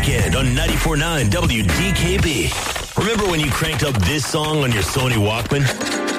Weekend on 94.9 WDKB. Remember when you cranked up this song on your Sony Walkman?